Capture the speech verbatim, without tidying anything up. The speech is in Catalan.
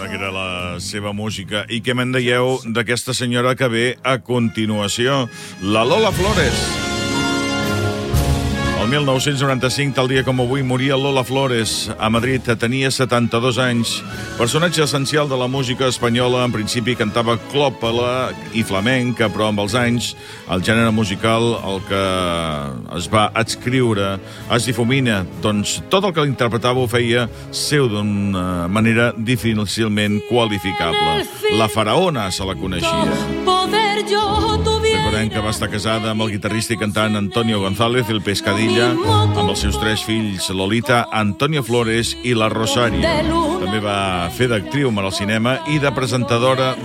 bona que era la seva música. I què me'n deieu d'aquesta senyora que ve a continuació? La Lola Flores. El mil nou-cents noranta-cinc, tal dia com avui, moria Lola Flores a Madrid. Tenia setanta-dos anys. Personatge essencial de la música espanyola. En principi cantava clòpala i flamenca, però amb els anys el gènere musical, el que es va adscriure, es difumina. Doncs tot el que l'interpretava ho feia seu d'una manera difícilment qualificable. La faraona se la coneixia. Recordem que va estar casada amb el guitarrista i cantant Antonio González, el Pescadilla, amb els seus tres fills, Lolita, Antonio Flores i la Rosario. També va fer d'actriu al cinema i de presentadora